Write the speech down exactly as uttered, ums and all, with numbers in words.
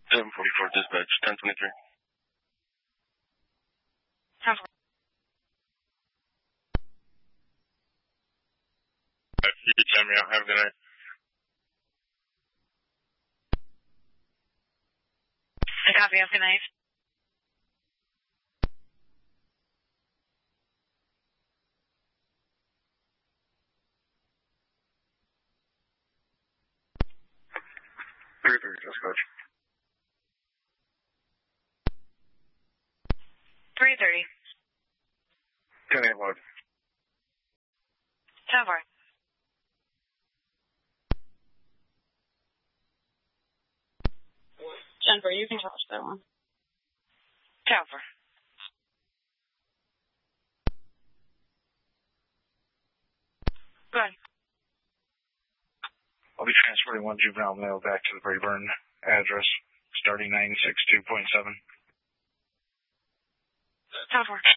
seven forty-four dispatch, ten twenty-three. ten four. You tell me out. Have a good night. I copy. Have a good night. three thirty dispatch. three thirty. ten eight load. ten four. Jennifer, you can touch that one. ten four. Go ahead. I'll be transporting one juvenile male back to the Brayburn address, starting nine six two point seven. ten four.